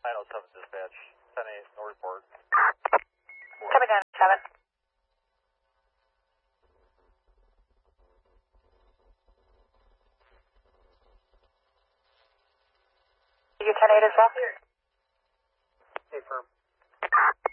907 dispatch, 10-8, no report. Coming down, 7. You 10-8 as well? Hey, firm.